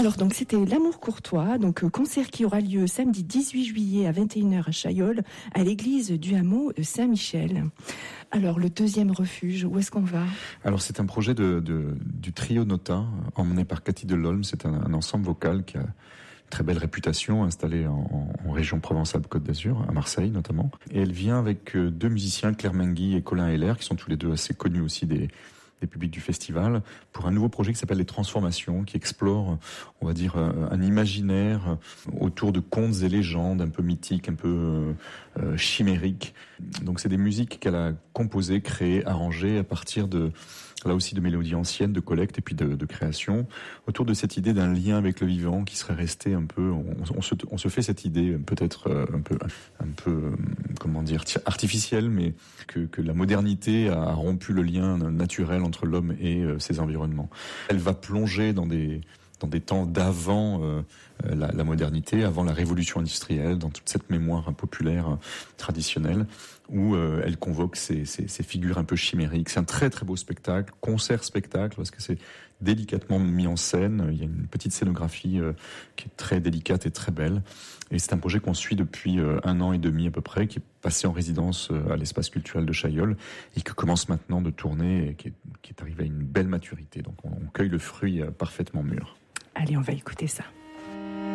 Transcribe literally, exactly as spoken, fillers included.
Alors donc c'était L'Amour courtois, donc concert qui aura lieu samedi dix-huit juillet à vingt et une heures à Chaillol, à l'église du hameau Saint-Michel. Alors le deuxième refuge, où est-ce qu'on va? Alors c'est un projet de, de du trio Nota, emmené par Cathy Delolme. C'est un, un ensemble vocal qui a très belle réputation, installée en, en région Provence-Alpes-Côte d'Azur, à Marseille notamment. Et elle vient avec deux musiciens, Claire Mengui et Colin Heller, qui sont tous les deux assez connus aussi des des publics du festival, pour un nouveau projet qui s'appelle Les Transformations, qui explore, on va dire, un imaginaire autour de contes et légendes un peu mythiques, un peu euh, chimériques. Donc c'est des musiques qu'elle a composées, créées, arrangées à partir de, là aussi, de mélodies anciennes, de collecte et puis de, de création, autour de cette idée d'un lien avec le vivant qui serait resté un peu, on, on, se, on se fait cette idée peut-être un peu, un peu, comment dire, artificielle, mais que, que la modernité a rompu le lien naturel entre l'homme et euh, ses environnements. Elle va plonger dans des dans des temps d'avant euh, la, la modernité, avant la révolution industrielle, dans toute cette mémoire populaire euh, traditionnelle, où euh, elle convoque ces, ces, ces figures un peu chimériques. C'est un très très beau spectacle, concert-spectacle, parce que c'est délicatement mis en scène. Il y a une petite scénographie euh, qui est très délicate et très belle. Et c'est un projet qu'on suit depuis euh, un an et demi à peu près, qui est passé en résidence euh, à l'espace culturel de Chaillol et qui commence maintenant de tourner et qui est, qui est arrivé à une belle maturité. Donc on, on cueille le fruit euh, parfaitement mûr. Allez, on va écouter ça.